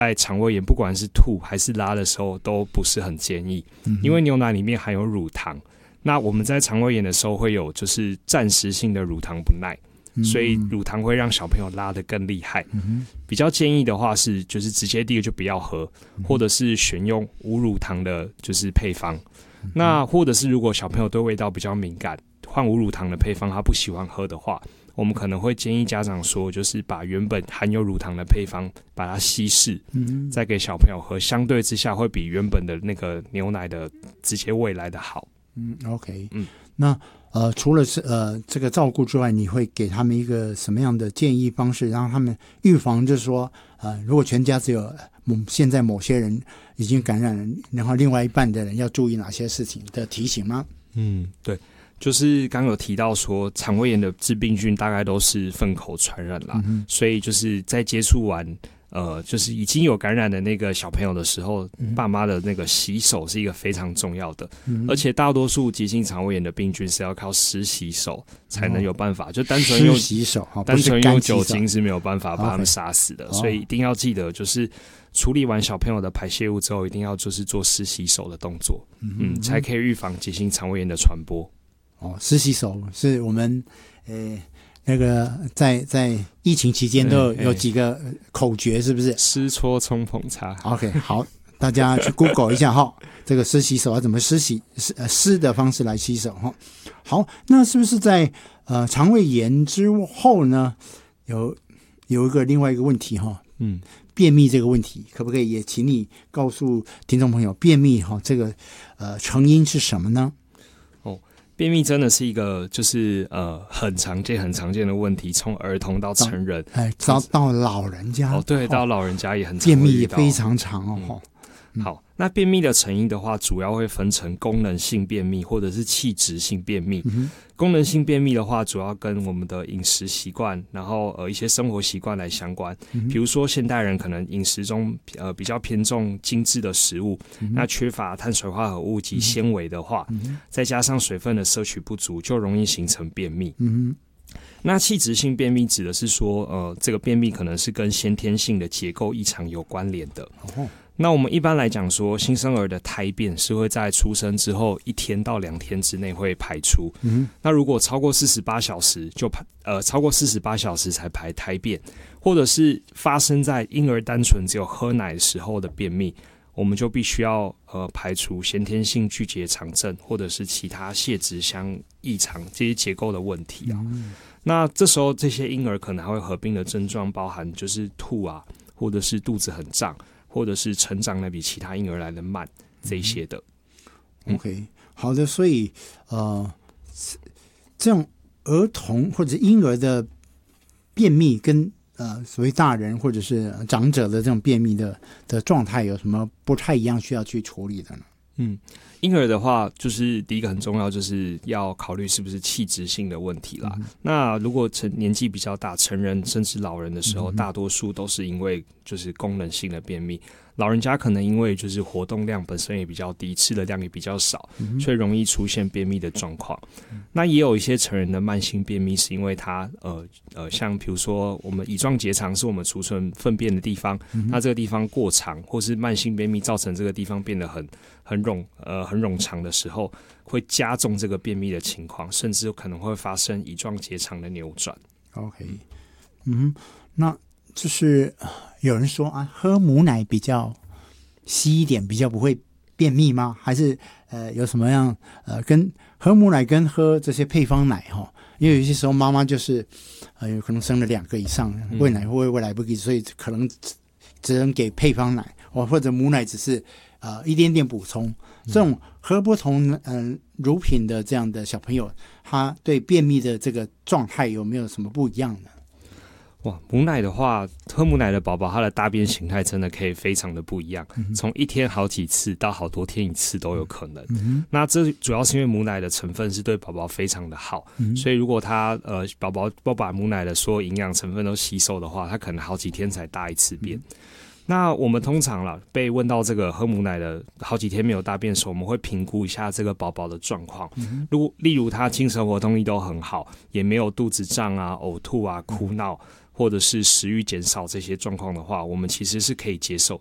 在肠胃炎不管是吐还是拉的时候都不是很建议，因为牛奶里面含有乳糖，那我们在肠胃炎的时候会有就是暂时性的乳糖不耐，所以乳糖会让小朋友拉得更厉害。比较建议的话是就是直接第一个就不要喝，或者是选用无乳糖的就是配方。那或者是如果小朋友对味道比较敏感，换无乳糖的配方他不喜欢喝的话，我们可能会建议家长说，就是把原本含有乳糖的配方把它稀释，再给小朋友喝，相对之下会比原本的那个牛奶的直接喂来的好。 OK，那除了是这个照顾之外，你会给他们一个什么样的建议方式，让他们预防，就是说如果全家只有现在某些人已经感染了，然后另外一半的人要注意哪些事情的提醒吗？ 对。就是刚有提到说，肠胃炎的致病菌大概都是粪口传染啦，所以就是在接触完就是已经有感染的那个小朋友的时候，爸妈的那个洗手是一个非常重要的，而且大多数急性肠胃炎的病菌是要靠湿洗手才能有办法，就单纯用洗手， 单纯用酒精是没有办法把他们杀死的，所以一定要记得就是处理完小朋友的排泄物之后，一定要就是做湿洗手的动作，才可以预防急性肠胃炎的传播。 湿洗手是我们那个在疫情期间都有几个口诀，是不是？ 湿搓冲捧擦。 OK， 好，大家去 Google 一下哈，这个湿洗手要怎么湿的方式来洗手哈。好，那是不是在肠胃炎之后呢，有另外一个问题哈？便秘这个问题，可不可以也请你告诉听众朋友，便秘哈这个成因是什么呢？ 便秘真的是一个就是很常见的问题，从儿童到成人， 到老人家， 对，到老人家也很常便秘也非常常好，那便秘的成因的话，主要会分成功能性便秘或者是器质性便秘。功能性便秘的话，主要跟我们的饮食习惯，然后一些生活习惯来相关。比如说现代人可能饮食中比较偏重精致的食物，那缺乏碳水化合物及纤维的话，再加上水分的摄取不足，就容易形成便秘。那器质性便秘指的是说，这个便秘可能是跟先天性的结构异常有关联的。那我们一般来讲说，新生儿的胎便是会在出生之后1天到2天之内会排出。那如果超过48小时超过48小时才排胎便，或者是发生在婴儿单纯只有喝奶的时候的便秘，我们就必须要排除先天性巨结肠症或者是其他泄殖相异常这些结构的问题啊。那这时候这些婴儿可能还会合并的症状包含就是吐啊，或者是肚子很胀，或者是成长的比其他婴儿来的慢，这一些的。 OK， 好的，所以这种儿童或者婴儿的便秘跟所谓大人或者是长者的这种便秘的状态有什么不太一样需要去处理的呢？ 婴儿的话，就是第一个很重要，就是要考虑是不是器质性的问题啦。那如果年纪比较大，成人甚至老人的时候，大多数都是因为就是功能性的便秘。老人家可能因为就是活动量本身也比较低，吃的量也比较少，所以容易出现便秘的状况。那也有一些成人的慢性便秘，是因为他像比如说我们乙状结肠是我们储存粪便的地方，那这个地方过长，或是慢性便秘造成这个地方变得很冗长的时候，会加重这个便秘的情况，甚至可能会发生乙状结肠的扭转。 OK， 那就是有人说喝母奶比较稀一点，比较不会便秘吗？还是有什么样跟喝母奶跟喝这些配方奶因为有些时候妈妈就是有可能生了2个以上，喂奶会喂来不及，所以可能只能给配方奶或者母奶只是一点点补充。这种喝不同乳品的这样的小朋友，他对便秘的这个状态有没有什么不一样呢？ 母奶的话，喝母奶的宝宝，他的大便形态真的可以非常的不一样，从1天好几次到好多天1次都有可能。那这主要是因为母奶的成分是对宝宝非常的好，所以如果他宝宝不把母奶的所有营养成分都吸收的话，他可能好几天才大1次便。那我们通常被问到这个喝母奶的好几天没有大便的时候，我们会评估一下这个宝宝的状况。例如他精神活动力都很好，也没有肚子胀啊、呕吐啊、哭闹， 或者是食欲减少这些状况的话，我们其实是可以接受。